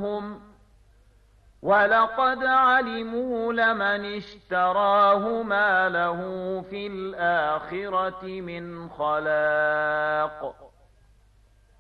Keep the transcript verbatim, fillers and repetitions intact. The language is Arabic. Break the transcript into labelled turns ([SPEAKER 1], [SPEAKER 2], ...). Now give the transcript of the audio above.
[SPEAKER 1] عنهم ولقد علموا لمن اشتراه ما له في الآخرة من خلاق